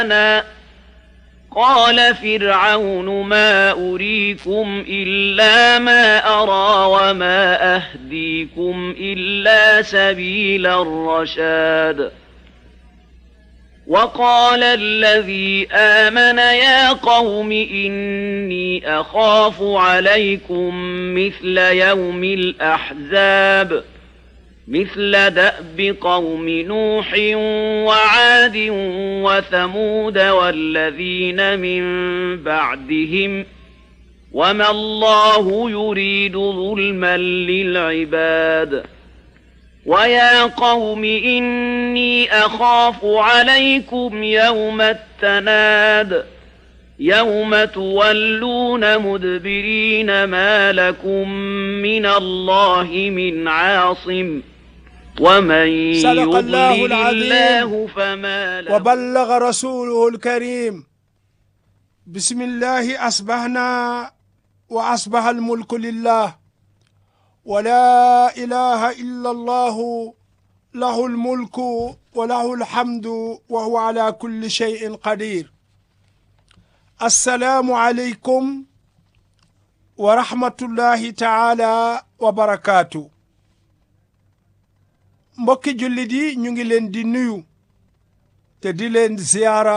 قال فرعون ما أريكم إلا ما أرى وما أهديكم إلا سبيل الرشاد وقال الذي آمن يا قوم إني أخاف عليكم مثل يوم الأحزاب مثل دأب قوم نوح وعاد وثمود والذين من بعدهم وما الله يريد ظلما للعباد ويا قوم إني أخاف عليكم يوم التناد يوم تولون مدبرين ما لكم من الله من عاصم ومن صدق الله يضلل العظيم الله فما له وبلغ رسوله الكريم. بسم الله أصبحنا وأصبح الملك لله ولا إله إلا الله له الملك وله الحمد وهو على كل شيء قدير. السلام عليكم ورحمة الله تعالى وبركاته. mbokki jullit yi ñu ngi leen di nuyu te di leen ziyaara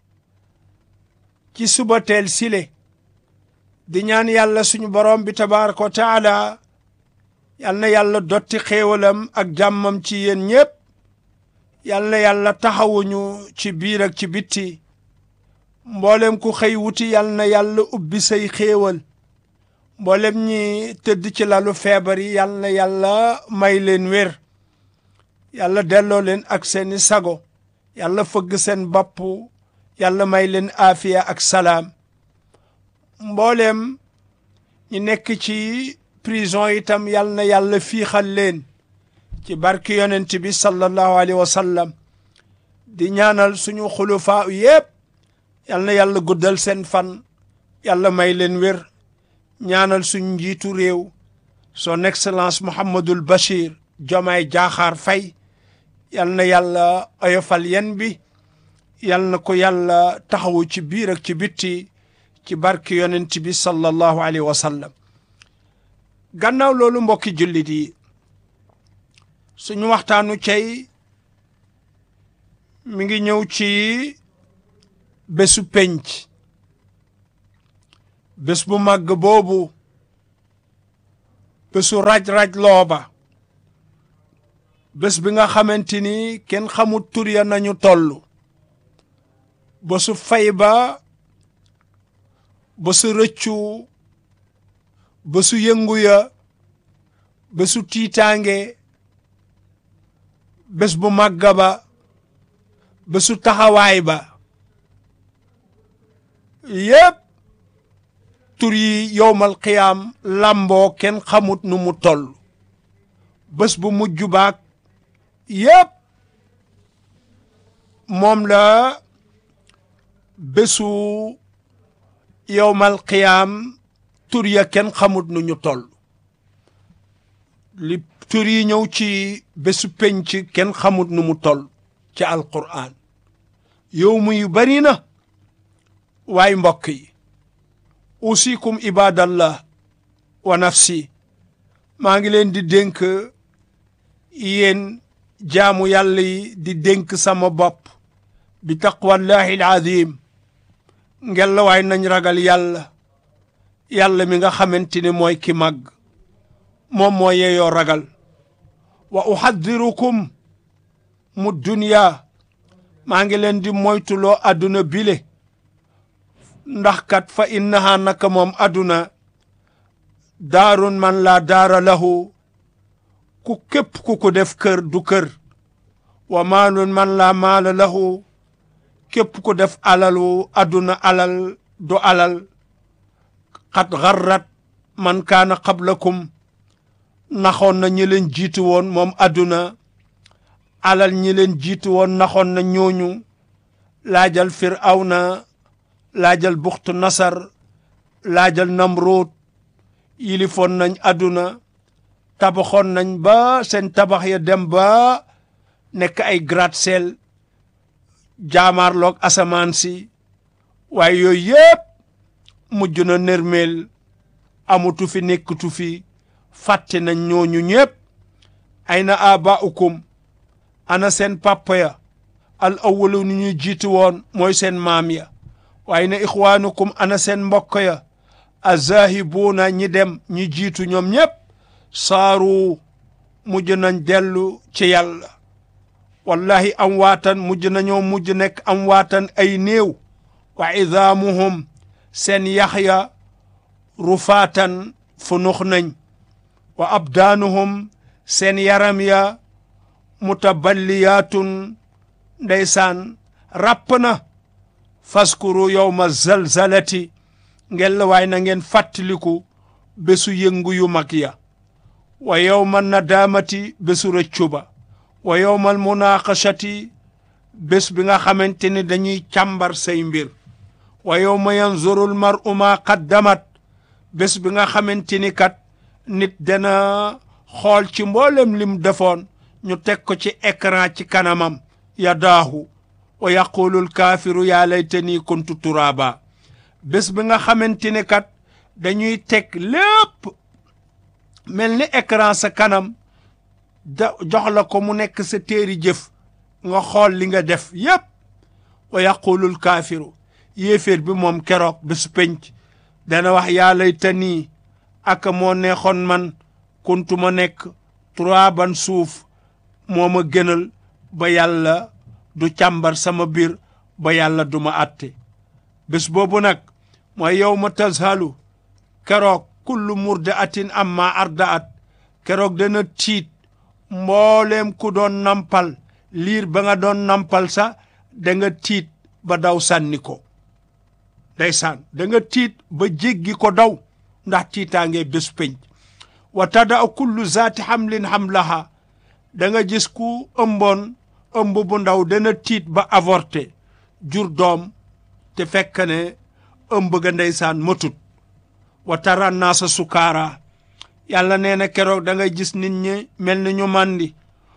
ci suba teel sile di ñaan yàlla suñu borom bi tabaaraka wa taala yal na yàlla dotti xéewalam ak jàmmam ci yéen ñépp yal na yàlla taxawuñu ci biir ak ci bitti mboolem ku xëy wuti yal na yàlla ubbi say xéewal mboolem ñi tëdd ci lalu feebar yi yal na yàlla may leen wér yàlla delloo leen ak seeni sago yàlla fëgg seen bopp yàlla may leen aafiya ak salaam mboolem ñi nekk ci prison itam yal na yàlla fiixal leen ci barki yonent bi sallallahu alayhi wa sallam di ñaanal suñu xulufaa yépp yal na yàlla guddal seen fan yàlla may leen wér ñaanal suñu njiitu réew son excellence Mouhamadul Bachir Diomaye Diakhar Faye yal na yàlla oyofal yen bi yal na ko yàlla taxawu ci biir ak ci bitti ci barki yonent bi sallallahu alayhi wa sallam. gannaaw loolu mbokki jullit yi suñu waxtaanu cey mi ngi ñëw ci bésu penc bés bu màgg boobu bésu raj-raj looba bés bi nga xamante ni kenn xamul tur ya nañu toll bésu fay ba bésu rëccu bésu yëngu ya bésu tiitaange bés bu màgga ba bésu taxawaay ba yépp tur yi yowmal qiyaam làmboo kenn xamut nu mu toll bés bu mujj baak yépp moom la bésu yowmal qiyaam tur ya kenn xamut nu ñu toll li tur yi ñëw ci bésu penc kenn xamut nu mu toll ci alquran yow mu yu bari na waaye mbokk yi usikum ibadallah wa nafsi maa ngi leen di dénk yéen jaamu yàlla yi di dénk sama bopp bi taqwallahi alazim ngel la waay nañ ragal yàlla yàlla mi nga xamante ne mooy ki màgg moom moo yeeyoo ragal wa uhaddirukum mu dunya maa ngi leen di moytuloo àdduna bile ndax kat fa innaha naka moom àdduna daarun man laa daara lahu ku képp ku ko def kër du kër wa maalun man laa maala lahu képp ku def alalu àdduna alal du alal xat xarrat man kaana qablakum naxoon na ñi leen jiitu woon moom àdduna alal ñi leen jiitu woon naxoon na ñooñu laajal firawna laajal buxtu nasar laajal namruut yilifoon nañ àdduna tabaxoon nañ ba seen tabax ya dem ba nekk ay gratte-ciel jaamaarloog asamaan si waaye yooyu yëpp mujj na nërmeel amutu fi nekkatu fi fàtte nañ ñooñu ñëpp ayna abaaukum ana seen papa ya al awwalu ni ñu jiitu woon mooy seen maam ya waaye na ixwaanukum ana seen mbokk ya azahibuuna ñi dem ñi jiitu ñoom ñëpp saaru mujj nañ dellu ci yàlla wallahi am waatan mujj nañoo mujj nekk am waatan ay néew wa idaamuhum seen yax ya rufaatan funux nañ wa abdaanuhum seen yaram ya mutaballiyaatun ndeysaan ràpp na faskuru yawma zalzalati ngel la waay na ngeen fàttaliku bésu yëngu yu mag ya wa yawma nadaamati bésu rëccu ba wa yawmal munaqashati bés bi nga xamante ni dañuy càmbar say mbir wa yawma yanzurul mar'u ma qaddamat bés bi nga xamante ni kat nit dana xool ci mboolem lim defoon ñu teg ko ci écran ci kanamam yadaahu wa yaqulul kaafiru yaa laytani kuntu turaba bés bi nga xamante ni kat dañuy teg lépp mel ni écran sa kanam da jox la ko mu nekk sa téeri jëf nga xool li nga def yépp wa yaqulul kaafiru yéeféer bi moom keroog bés penc dana wax yaa laytani ak moo neexoon man kuntu ma nekk turaban suuf moo ma gënal ba yàlla du càmbar sama biir ba yàlla du ma àtte bés boobu nag mooy yawma tazhalu keroog kullu murdaatin amma ardaat keroog dana tiit mbooleem ku doon nampal liir ba nga doon nampal sa da nga tiit ba daw sànni ko ndeysaan da nga tiit ba jéggi ko daw ndax tiitaange bés penc wa tada kullu zaati hamlin hamlaha da nga gis ku ëmboon ëmb bu ndaw dana tiit ba avorté jur doom te fekk ne ëmb ga ndeysaan matut wa tara naasa sukaara yàlla nee na keroog da nga gis nit ñi mel ni ñu mandi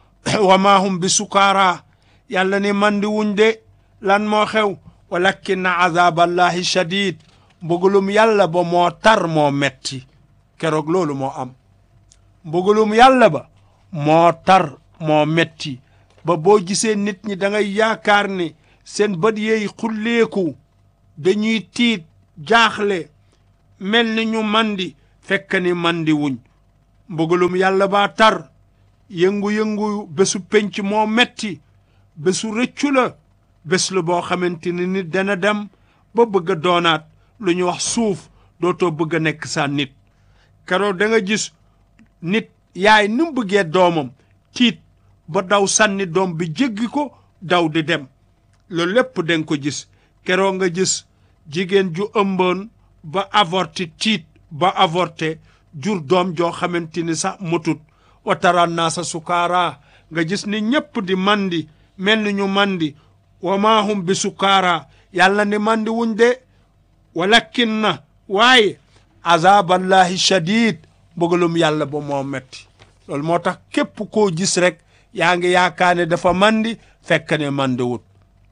wa maahum bi sukaara yàlla ni mandi wuñ de lan moo xew walakin azaballahi shadid mbugalum yàlla ba moo tar moo metti keroog loolu moo am mbugalum yàlla ba moo tar moo metti ba boo gisee nit ñi da ngay yaakaar ni seen bët yeey xulleeku dañuy tiit jaaxle mel ni ñu mandi fekk ni mandi wuñ mbugalum yàlla ba tar yëngu-yëngu bésu penc moo metti bésu rëccu la bés la boo xamante ni nit dana dem ba bëgg a doonaat lu ñu wax suuf dootoo bëgg a nekk sa nit keroog da nga gis nit yaay ni mu bëggee doomam tiit ba daw sànni doom bi jéggi ko daw di dem loolu lépp da nga ko gis keroog nga gis jigéen ju ëmboon ba avorté tiit ba avorté jur doom joo xamante ni sax motut wa tara naasa sukaara nga gis ni ñépp di mandi mel ni ñu mandi wa maahum bi sukaara yàlla ni mandi wuñ de walakin na waaye azaballahi shadid mbugalum yàlla ba moo metti loolu moo tax képp koo gis rek yaa ngi yaakaar ne dafa mandi fekk ne mandi wut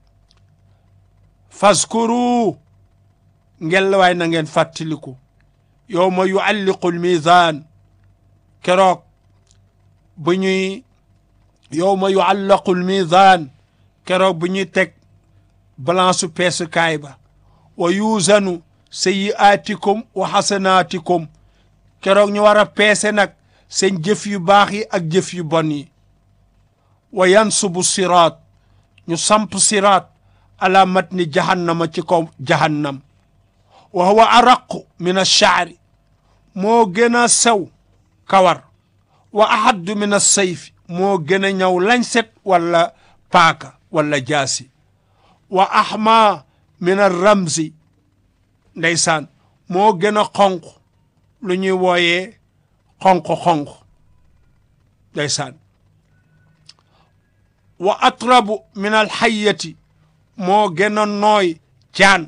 faskuru ngel waay na ngeen fàttaliku yawma yualliqul mizaan keroog bu ñuy yawma yuallaqul mizaan keroog bu ñuy teg balance peesukaay ba wa yuuzanu sayyi'aatikum wa hasanaatikum keroog ñu war a peese nag seen jëf yu baax yi ak jëf yu bon yi wa yansubu siraat ñu samp siraat ala matni jahannama ci kaw jahannam wa huwa araqu min ash-sha'ri moo gën a sew kawar wa ahaddu min as-sayfi moo gën a ñaw lañset wala paaka wala jaasi wa ahma min ar-ramzi ndeysaan moo gën a xonq lu ñuy wooyee xonq ndeysaan wa atrabu min al-hayyati moo gën a nooy jaan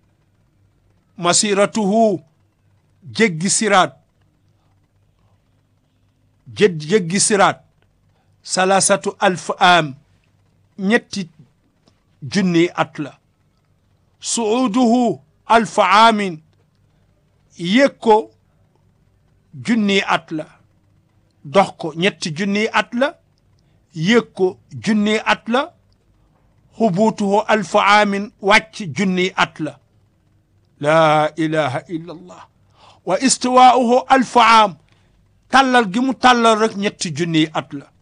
masiratuhu jéggi siraat jéggi siraat salasatu alf am ñetti junni at la suuduhu alfa aamin yéeg ko junni at la dox ko ñetti junni at la yéeg ko junni at la xubuutuhu alfa aamin wàcc junni at la laa ilaha illa allah wa istiwaa'uhu alfa aam tàllal gi mu tàllal rek ñetti junni at la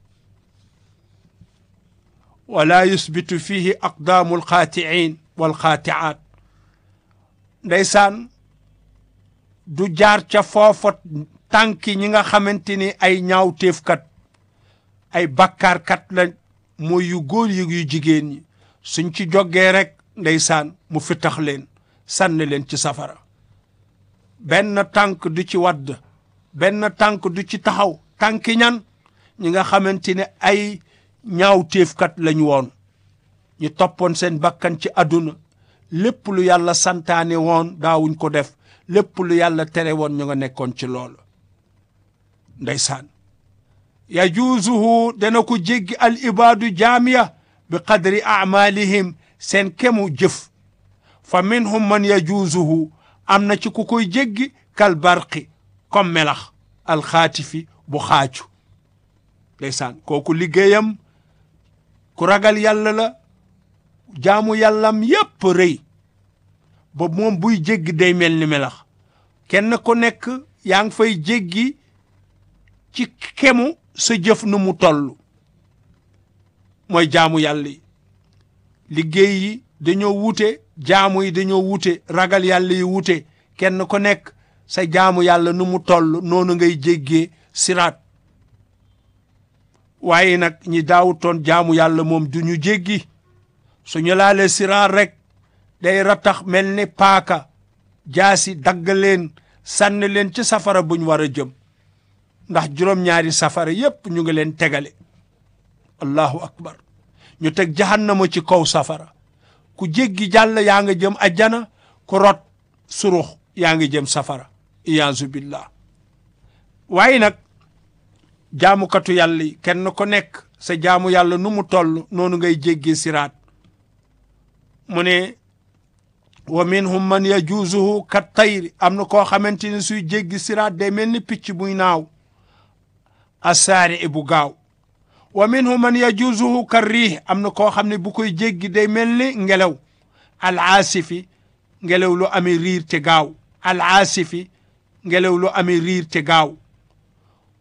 wala yusbitu fihi aqdaamu alxaati'in walxaati'aat ndeysaan du jaar ca foofa tànki ñi nga xamante ni ay ñaawteefkat ay bakkaarkat la mooy yu góor yi yu jigéen ñi suñ ci jógee rek ndeysaan mu fitax leen sànni leen ci safara benn tànk du ci wadd benn tànk du ci taxaw tànki ñan ñi nga xamante ne ay ñaawteefkat lañ woon ñu toppoon seen bakkan ci àdduna lépp lu yàlla santaane woon daawuñ ko def lépp lu yàlla tere woon ñu nga nekkoon ci loolu ndeysaan yajuuzuhu dana ko jéggi al ibaadu jaamiya bi qadri amalihim seen kemu jëf fa minhum man yajuuzuhu am na ci ku koy jéggi kal barqi comme melax alxaatifi bu xaacu ndeysaan kooku liggéeyam ku ragal yàlla la jaamu yàllam yépp rëy ba moom buy jéggi day mel ni melax kenn ku nekk yaa ngi fay jéggi ci kemu sa jëf nu mu toll mooy jaamu yàlla yi liggéey yi dañoo wute jaamu yi dañoo wute ragal yàlla yi wute kenn ku nekk sa jaamu yàlla nu mu toll noonu ngay jéggee siraat waaye nag ñi daawutoon jaamu yàlla moom du ñu jéggi suñu laalee siraat rek day ratax mel ni paaka jaasi dagg leen sànni leen ci safara buñ war a jëm ndax juróom-ñaari safara yépp ñu ngi leen tegale allahu akbar ñu teg jahannama ci kaw safara ku jéggi jàll yaa nga jëm ajjana ku rot surux yaa ngi jëm safara iyaazu billah waaye nag jaamukatu yàlla yi kenn ko nekk sa jaamu yàlla nu mu toll noonu ngay jéggee siraat mu ne wa minhum man yajuuzuhu kat tayri am na koo xamante ni suy jéggi siraat day mel ni picc buy naaw asaari bu gaaw wa minhum man yajuuzuhu kar riih am na koo xam ne bu koy jéggi day mel ni ngelaw al aasifi ngelaw lu amee riir te gaaw al aasifi ngelaw lu amee riir te gaaw